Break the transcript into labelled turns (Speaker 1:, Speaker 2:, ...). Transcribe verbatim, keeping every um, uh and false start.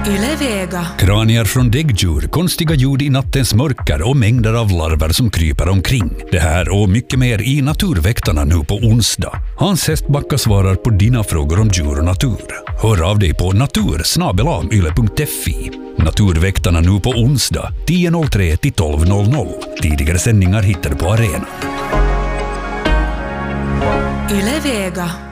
Speaker 1: Yle Vega.
Speaker 2: Kranier från däggdjur, konstiga ljud i nattens mörker och mängder av larver som kryper omkring. Det här och mycket mer i Naturväktarna nu på onsdag. Hans Hästbacka svarar på dina frågor om djur och natur. Hör av dig på natur snabel-a yle punkt fi. Naturväktarna nu på onsdag tio noll tre till tolv noll noll. Tidigare sändningar hittar du på arenan.
Speaker 1: Yle Vega.